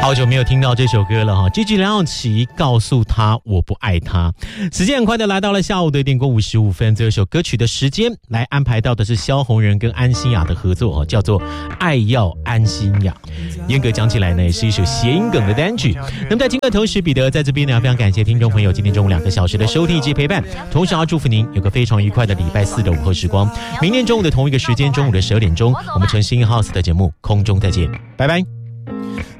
好久没有听到这首歌了哈，这句梁咏琪告诉他我不爱他。时间很快的来到了下午的1点过55分，这首歌曲的时间来安排到的是萧红人跟安心亚的合作，叫做《爱要安心亚》。严格讲起来呢，也是一首谐音梗的单曲。那么在听歌同时，彼得在这边呢，非常感谢听众朋友今天中午2个小时的收听及陪伴，同时要祝福您有个非常愉快的礼拜4的午后时光。明天中午的同一个时间，中午的12点钟，我们诚心 House 的节目空中再见，拜拜。